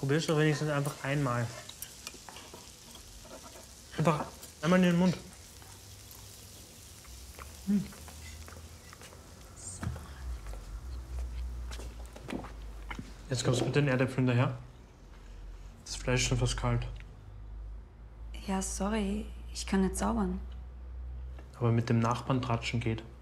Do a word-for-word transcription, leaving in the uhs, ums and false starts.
Probier's doch wenigstens einfach einmal. Einfach einmal in den Mund. Hm. Jetzt kommst du mit den Erdäpfeln daher. Das Fleisch ist schon fast kalt. Ja, sorry, ich kann nicht zaubern. Aber mit dem Nachbarn tratschen geht.